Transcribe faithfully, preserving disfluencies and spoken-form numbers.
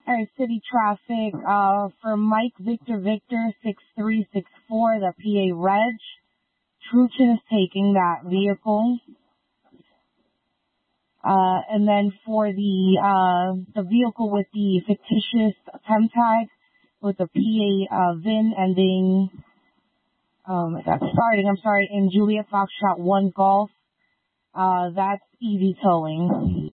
All right, city traffic, uh, for Mike Victor Victor six three six four, the P A reg. Truchin is taking that vehicle. Uh, and then for the, uh, the vehicle with the fictitious temp tag with the P A, uh, V I N ending, oh my god, starting, I'm sorry, in Juliet Foxtrot one Golf, uh, that's easy towing.